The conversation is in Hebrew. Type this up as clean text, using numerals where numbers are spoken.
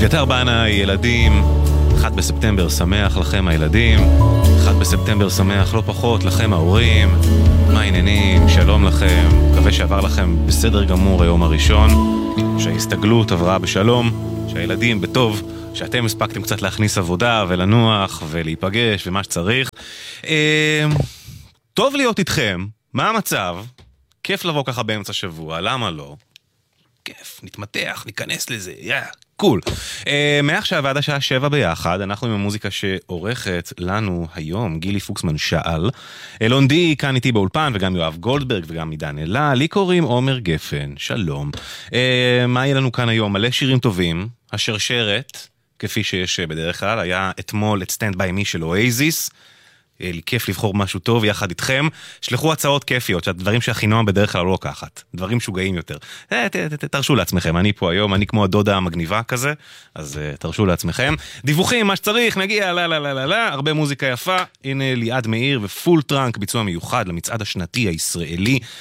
אביתר בנה, ילדים, 1 בספטמבר שמח לכם הילדים, 1 בספטמבר שמח לא פחות לכם ההורים, מה העניינים, שלום לכם, מקווה שעבר לכם בסדר גמור היום הראשון, שההסתגלות עברה בשלום, שהילדים בטוב, שאתם הספקתם קצת להכניס עבודה ולנוח ולהיפגש ומה שצריך. טוב להיות איתכם, מה המצב? כיף לבוא ככה באמצע שבוע, למה לא? כיף, נתמתח, ניכנס לזה, קול. מעכשיו ועד השעה 7 ביחד, אנחנו עם המוזיקה שעורכת לנו היום, גילי פוקסמן שאל. אלון די כאן איתי באולפן, וגם יואב גולדברג וגם עידן אלה. לי קוראים עומר גפן, שלום. מה יהיה לנו כאן היום? מלא שירים טובים, השרשרת, כפי שיש בדרך כלל, היה אתמול את סטנד ביי מי של אוייזיס, לי כיף לבחור משהו טוב יחד איתכם. שלחו הצעות כיפיות, דברים שהחינום בדרך כלל לא לוקחת, דברים שוגעים יותר. תרשו לעצמכם, אני פה היום, אני כמו הדודה המגניבה כזה, אז תרשו לעצמכם. דיווחים, מה שצריך, נגיע, הרבה מוזיקה יפה. הנה ליעד מאיר ופול טראנק, ביצוע מיוחד למצעד השנתי הישראלי